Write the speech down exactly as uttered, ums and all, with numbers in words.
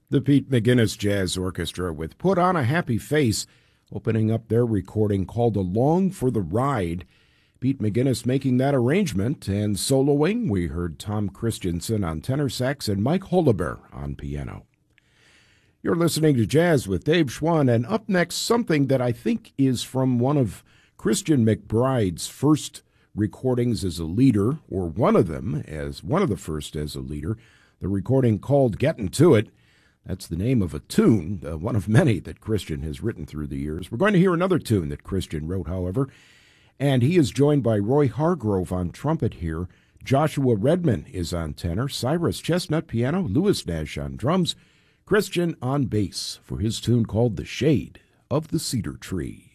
The Pete McGinnis Jazz Orchestra with Put on a Happy Face, opening up their recording called Along for the Ride. Pete McGinnis making that arrangement, and soloing, we heard Tom Christensen on tenor sax and Mike Holleber on piano. You're listening to Jazz with Dave Schwann, and up next, something that I think is from one of Christian McBride's first recordings as a leader, or one of them as one of the first as a leader, the recording called Gettin' to It. That's the name of a tune, uh, one of many that Christian has written through the years. We're going to hear another tune that Christian wrote, however, and he is joined by Roy Hargrove on trumpet here. Joshua Redman is on tenor, Cyrus Chestnut piano, Lewis Nash on drums, Christian on bass for his tune called The Shade of the Cedar Tree.